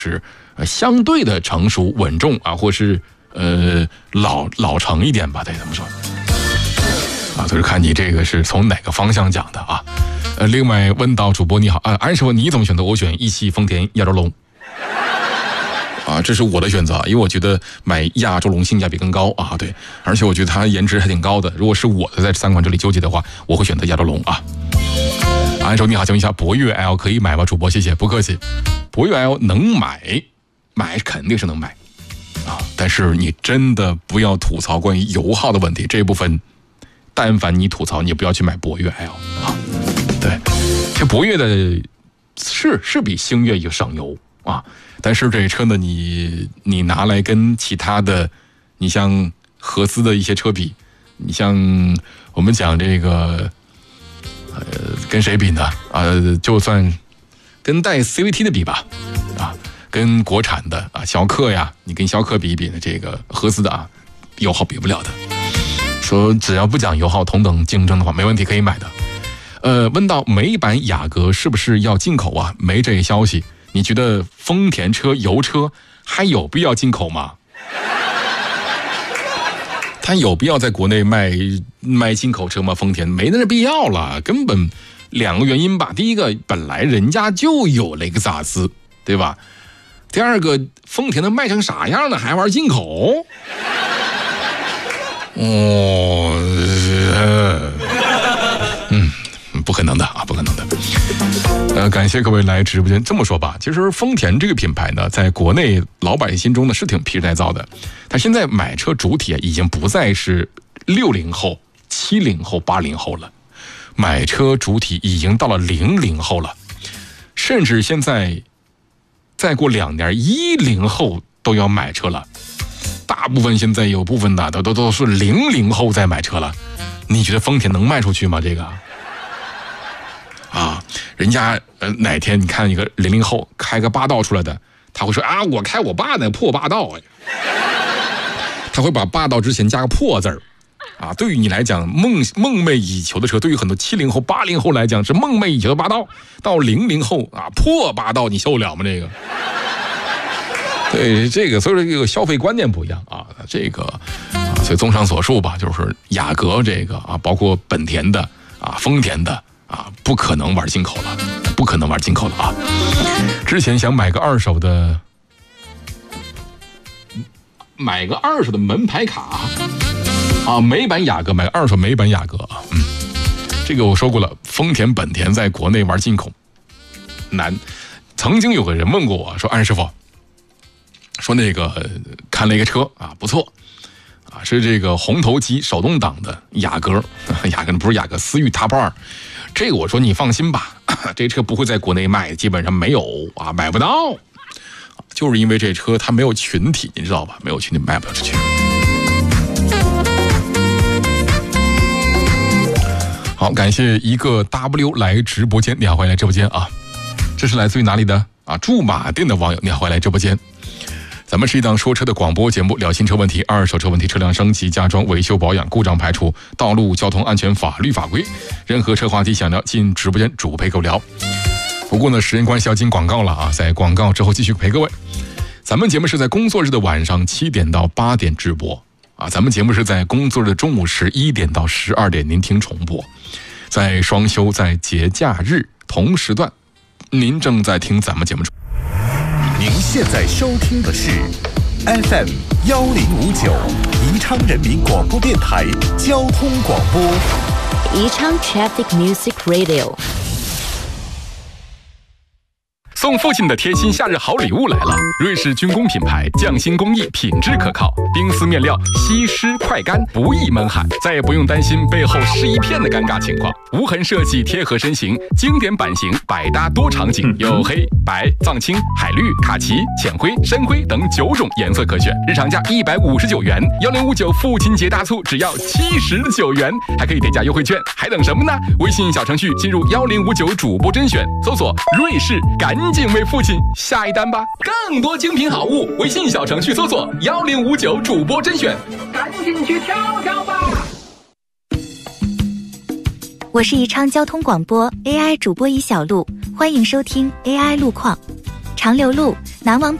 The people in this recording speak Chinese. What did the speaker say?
是相对的成熟稳重啊，或是老成一点吧，得这么说啊。所以看你这个是从哪个方向讲的啊。另外问到主播你好安师傅你怎么选择？我选一汽丰田亚洲龙啊，这是我的选择，因为我觉得买亚洲龙性价比更高啊，对，而且我觉得它颜值还挺高的。如果是我在3款这里纠结的话，我会选择亚洲龙啊。安师傅你好，请问一下博越 L 可以买吗？主播谢谢，不客气。博越 L 能买肯定是能买啊，但是你真的不要吐槽关于油耗的问题，这一部分但凡你吐槽，你不要去买博越 L 啊。对，这博越的是比星越有省油啊，但是这车呢，你拿来跟其他的，你像合资的一些车比，你像我们讲这个，跟谁比呢？就算跟带 CVT 的比吧，啊，跟国产的啊逍客呀，你跟逍客比一比呢，这个合资的啊，油耗比不了的。说只要不讲油耗，同等竞争的话，没问题可以买的。问到美版雅阁是不是要进口啊？没这消息。你觉得丰田车油车还有必要进口吗？它有必要在国内卖进口车吗？丰田没那必要了，根本2个原因吧。第一个，本来人家就有雷克萨斯，对吧？第二个，丰田能卖成啥样呢？还玩进口？不可能的啊，不可能的。感谢各位来直播间。这么说吧，其实丰田这个品牌呢，在国内老百姓心中呢是挺皮实耐造的。它现在买车主体已经不再是60后、70后、80后了，买车主体已经到了00后了，甚至现在再过2年，10后都要买车了。大部分现在有部分的都是00后在买车了。你觉得丰田能卖出去吗？这个？啊，人家哪天你看一个00后开个霸道出来的，他会说啊，我开我爸那破霸道他会把霸道之前加个破字儿啊。对于你来讲，梦寐以求的车，对于很多70后、80后来讲是梦寐以求的霸道，到00后啊，破霸道你受得了吗？这个，对这个，所以说这个消费观念不一样啊，这个啊，所以综上所述吧，就是雅阁这个啊，包括本田的啊、丰田的。啊，不可能玩进口了，不可能玩进口了啊！之前想买个二手的门牌卡啊，美版雅阁，买二手美版雅阁啊，这个我说过了，丰田、本田在国内玩进口难。曾经有个人问过我说：“安师傅，说那个看了一个车啊，不错。”啊，是这个红头机手动挡的雅阁，雅阁不是雅阁，思域 Top2。这个我说你放心吧，这车不会在国内卖，基本上没有啊，买不到，就是因为这车它没有群体，你知道吧？没有群体卖不了出去。好，感谢一个 W 来直播间，你好，欢迎来直播间啊！这是来自于哪里的啊？驻马店的网友，你好，欢迎来直播间。咱们是一档说车的广播节目，聊新车问题、二手车问题、车辆升级、加装、维修保养、故障排除、道路交通安全、法律法规，任何车话题想聊，进直播间主陪各位聊。不过呢，时间关系要进广告了啊，在广告之后继续陪各位。咱们节目是在工作日的晚上7点到8点直播啊，咱们节目是在工作日的中午11点到12点您听重播，在双休、在节假日同时段，您正在听咱们节目。 您现在收听的是 FM 1059宜昌人民广播电台交通广播， 宜昌 Traffic Music Radio。 送父亲的贴心夏日好礼物来了！瑞士军工品牌，匠心工艺，品质可靠，冰丝面料，吸湿快干，不易闷汗，再也不用担心背后湿一片的尴尬情况。无痕设计，贴合身形，经典版型，百搭多场景，有黑白、藏青、海绿、卡其、浅灰、深灰等9种颜色可选。日常价159元，1059父亲节大促只要79元，还可以点价优惠券，还等什么呢？微信小程序进入1059主播甄选，搜索瑞士，赶紧为父亲下一单吧！更多精品好物，微信小程序搜索1059主播甄选，赶紧去挑挑吧！ 我是宜昌交通广播 AI 主播尹小璐，欢迎收听 AI 路况。 长留路南往